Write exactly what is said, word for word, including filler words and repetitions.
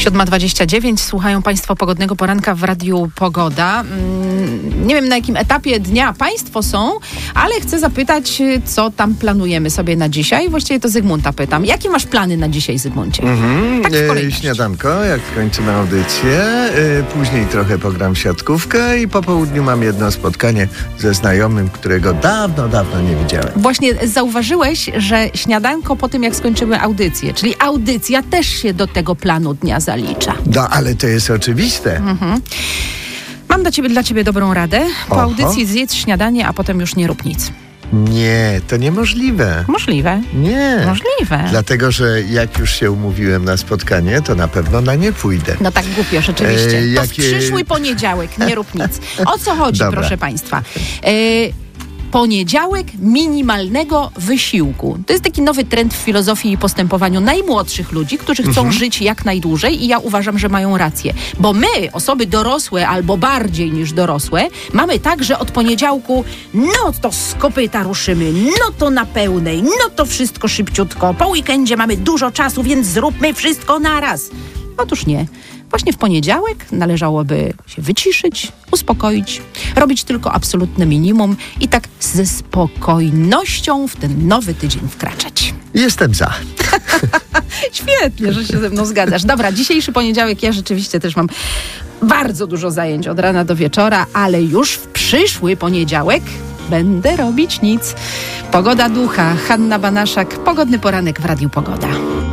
siódma dwadzieścia dziewięć. Słuchają Państwo Pogodnego Poranka w Radiu Pogoda. Nie wiem, na jakim etapie dnia Państwo są, ale chcę zapytać, co tam planujemy sobie na dzisiaj. Właściwie to Zygmunta pytam. Jakie masz plany na dzisiaj, Zygmuncie? Mhm. Tak w kolejności. Śniadanko, jak skończymy audycję. Yy, później trochę pogram w siatkówkę i po południu mam jedno spotkanie ze znajomym, którego dawno, dawno nie widziałem. Właśnie zauważyłeś, że śniadanko po tym, jak skończymy audycję, czyli audycja też się do tego planu dnia zalicza. No, ale to jest oczywiste. Mhm. Mam do ciebie, dla ciebie dobrą radę. Po Oho. audycji zjedz śniadanie, a potem już nie rób nic. Nie, to niemożliwe. Możliwe. Nie. Możliwe. Dlatego, że jak już się umówiłem na spotkanie, to na pewno na nie pójdę. No tak głupio, rzeczywiście. E, To jakie- w przyszły poniedziałek, nie rób nic. O co chodzi, Dobra. proszę Państwa? E, Poniedziałek minimalnego wysiłku. To jest taki nowy trend w filozofii i postępowaniu najmłodszych ludzi, którzy chcą Mhm. żyć jak najdłużej i ja uważam, że mają rację. Bo my, osoby dorosłe albo bardziej niż dorosłe, mamy tak, że od poniedziałku no to z kopyta ruszymy, no to na pełnej, no to wszystko szybciutko. Po weekendzie mamy dużo czasu, więc zróbmy wszystko naraz. Otóż nie. Właśnie w poniedziałek należałoby się wyciszyć, uspokoić, robić tylko absolutne minimum i tak ze spokojnością w ten nowy tydzień wkraczać. Jestem za. Świetnie, że się ze mną zgadzasz. Dobra, dzisiejszy poniedziałek ja rzeczywiście też mam bardzo dużo zajęć od rana do wieczora, ale już w przyszły poniedziałek będę robić nic. Pogoda ducha, Hanna Banaszak, Pogodny Poranek w Radiu Pogoda.